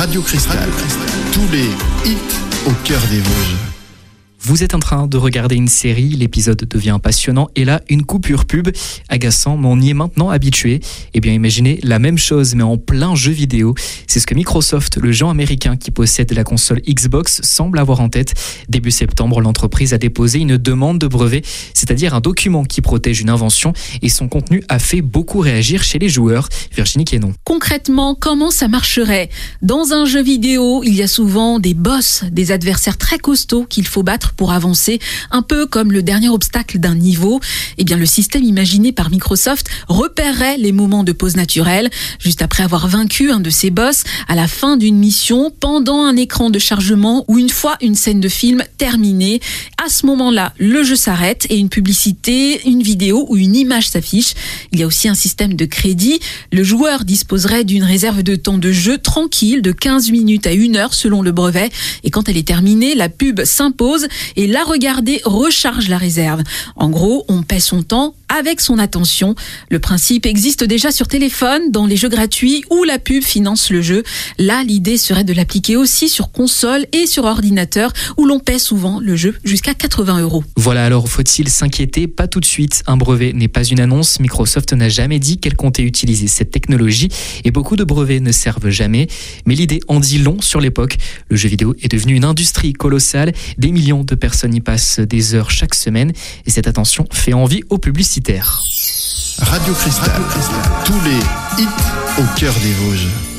Radio Cristal. Tous les hits au cœur des Vosges. Vous êtes en train de regarder une série, l'épisode devient passionnant et là, une coupure pub, agaçant, mais on y est maintenant habitué. Eh bien, imaginez la même chose, mais en plein jeu vidéo. C'est ce que Microsoft, le géant américain qui possède la console Xbox, semble avoir en tête. Début septembre, l'entreprise a déposé une demande de brevet, c'est-à-dire un document qui protège une invention, et son contenu a fait beaucoup réagir chez les joueurs. Virginie Quénon. Concrètement, comment ça marcherait ? Dans un jeu vidéo, il y a souvent des boss, des adversaires très costauds qu'il faut battre pour avancer, un peu comme le dernier obstacle d'un niveau. Eh bien, le système imaginé par Microsoft repérerait les moments de pause naturelle, juste après avoir vaincu un de ces boss, à la fin d'une mission, pendant un écran de chargement ou une fois une scène de film terminée. À ce moment-là, le jeu s'arrête et une publicité, une vidéo ou une image s'affiche. Il y a aussi un système de crédit. Le joueur disposerait d'une réserve de temps de jeu tranquille de 15 minutes à 1 heure selon le brevet. Et quand elle est terminée, la pub s'impose et la regarder recharge la réserve. En gros, on paie son temps avec son attention. Le principe existe déjà sur téléphone, dans les jeux gratuits où la pub finance le jeu. Là, l'idée serait de l'appliquer aussi sur console et sur ordinateur où l'on paie souvent le jeu jusqu'à 80 €. Voilà, alors faut-il s'inquiéter ? Pas tout de suite. Un brevet n'est pas une annonce. Microsoft n'a jamais dit qu'elle comptait utiliser cette technologie et beaucoup de brevets ne servent jamais. Mais l'idée en dit long sur l'époque. Le jeu vidéo est devenu une industrie colossale. Des millions de personnes y passent des heures chaque semaine et cette attention fait envie aux publicitaires. Radio Cristal. Tous les hits au cœur des Vosges.